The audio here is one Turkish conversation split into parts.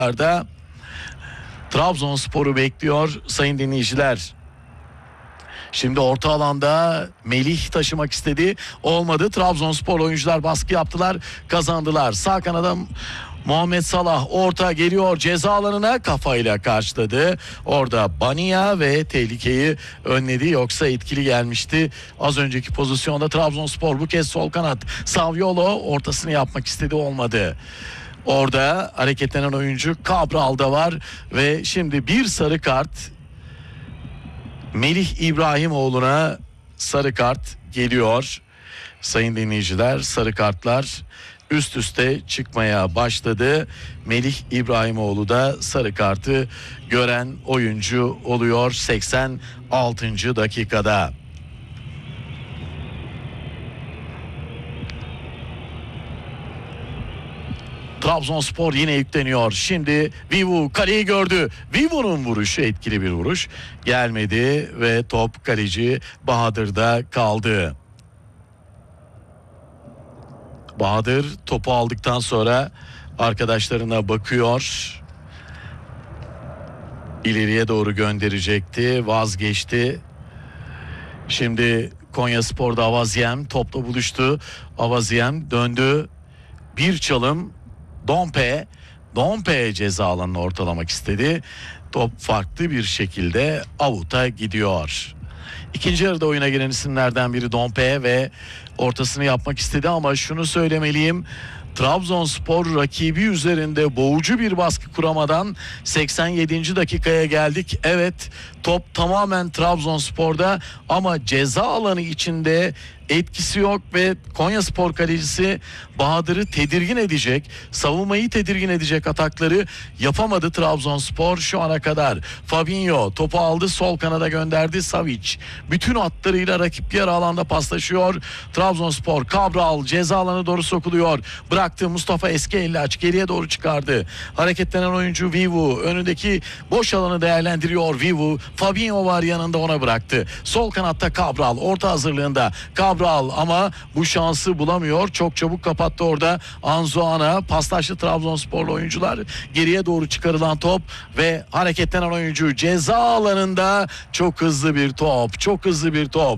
da Trabzonspor'u bekliyor sayın dinleyiciler. Şimdi orta alanda Melih taşımak istedi. Olmadı. Trabzonspor oyuncular baskı yaptılar. Kazandılar. Sağ kanada Muhammed Salah orta geliyor ceza alanına, kafayla karşıladı. Orada Bania ve tehlikeyi önledi, yoksa etkili gelmişti. Az önceki pozisyonda Trabzonspor bu kez sol kanat. Saviolo ortasını yapmak istedi, olmadı. Orada hareketlenen oyuncu Cabral da var ve şimdi bir sarı kart Melih İbrahimoğlu'na sarı kart geliyor. Sayın dinleyiciler, sarı kartlar üst üste çıkmaya başladı. Melih İbrahimoğlu da sarı kartı gören oyuncu oluyor 86. dakikada. Trabzonspor yine yükleniyor. Şimdi Vivu kaleyi gördü. Vivu'nun vuruşu etkili bir vuruş. Gelmedi ve top kaleci Bahadır'da kaldı. Bahadır topu aldıktan sonra arkadaşlarına bakıyor. İleriye doğru gönderecekti. Vazgeçti. Şimdi Konyaspor'da Avaziem topla buluştu. Avaziem döndü. Bir çalım. Dompe ceza alanını ortalamak istedi. Top farklı bir şekilde avuta gidiyor. İkinci yarıda oyuna giren isimlerden biri Dompe ve ortasını yapmak istedi ama şunu söylemeliyim. Trabzonspor rakibi üzerinde boğucu bir baskı kuramadan 87. dakikaya geldik. Evet, top tamamen Trabzonspor'da ama ceza alanı içinde etkisi yok ve Konyaspor kalecisi Bahadır'ı tedirgin edecek, savunmayı tedirgin edecek atakları yapamadı Trabzonspor şu ana kadar. Fabinho topu aldı, sol kanada gönderdi. Savic bütün hatlarıyla rakip yarı alanda paslaşıyor. Trabzonspor, Cabral ceza alanı doğru sokuluyor. Bıraktı Mustafa Eskellaç, geriye doğru çıkardı. Hareketlenen oyuncu Vivu önündeki boş alanı değerlendiriyor. Vivu, Fabinho var yanında, ona bıraktı. Sol kanatta Cabral orta hazırlığında. Cabral ama bu şansı bulamıyor. Çok çabuk kapattı orada. Anzuana paslaştı Trabzonsporlu oyuncular. Geriye doğru çıkarılan top ve hareketlenen oyuncu ceza alanında. Çok hızlı bir top. Çok hızlı bir top.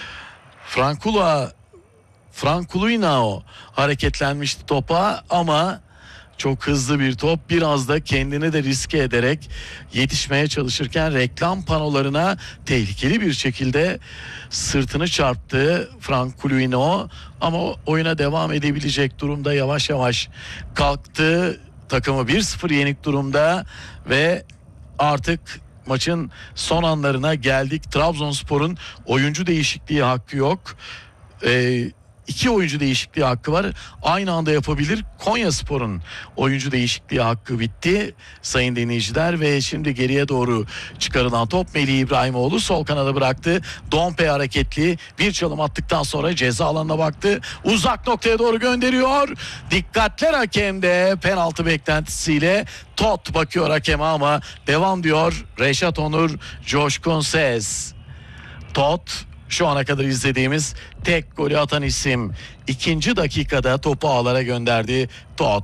Frankuluinao hareketlenmişti topa ama çok hızlı bir top. Biraz da kendini de riske ederek yetişmeye çalışırken reklam panolarına tehlikeli bir şekilde sırtını çarptı Frankuluinao ama oyuna devam edebilecek durumda, yavaş yavaş kalktı. Takımı 1-0 yenik durumda ve artık maçın son anlarına geldik. Trabzonspor'un oyuncu değişikliği hakkı yok. İki oyuncu değişikliği hakkı var. Aynı anda yapabilir. Konyaspor'un oyuncu değişikliği hakkı bitti sayın dinleyiciler ve şimdi geriye doğru çıkarılan top Melih İbrahimoğlu sol kanada bıraktı. Dompe hareketli. Bir çalım attıktan sonra ceza alanına baktı. Uzak noktaya doğru gönderiyor. Dikkatler hakemde, penaltı beklentisiyle Tot bakıyor hakeme ama devam diyor Reşat Onur Coşkun Ses. Tot şu ana kadar izlediğimiz tek golü atan isim. İkinci dakikada topu ağlara gönderdi Tot.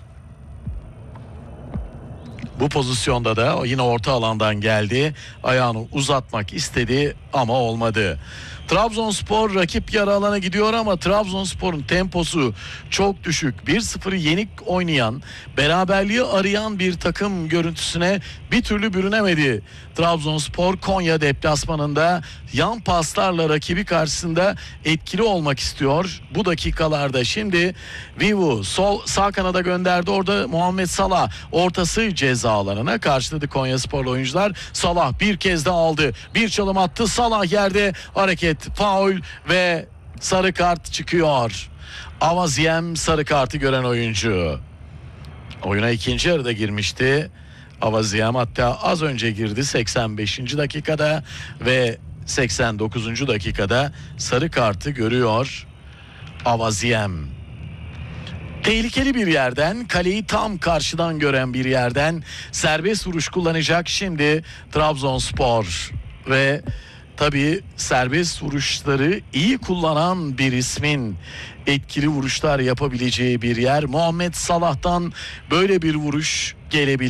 Bu pozisyonda da yine orta alandan geldi. Ayağını uzatmak istedi ama olmadı. Trabzonspor rakip yarı alana gidiyor ama Trabzonspor'un temposu çok düşük. 1-0 yenik oynayan, beraberliği arayan bir takım görüntüsüne bir türlü bürünemedi. Trabzonspor Konya deplasmanında yan paslarla rakibi karşısında etkili olmak istiyor bu dakikalarda. Şimdi Vivu sağ kanada gönderdi, orada Muhammed Salah ortası ceza alanına karşıladı Konyasporlu oyuncular. Salah bir kez daha aldı, bir çalım attı, Salah yerde, hareket, faul ve sarı kart çıkıyor. Avaziem sarı kartı gören oyuncu. Oyuna ikinci yarıda girmişti Avaziem, hatta az önce girdi 85. dakikada ve 89. dakikada sarı kartı görüyor Avaziem. Tehlikeli bir yerden, kaleyi tam karşıdan gören bir yerden serbest vuruş kullanacak şimdi Trabzonspor ve tabii serbest vuruşları iyi kullanan bir ismin etkili vuruşlar yapabileceği bir yer. Muhammed Salah'tan böyle bir vuruş gelebilir.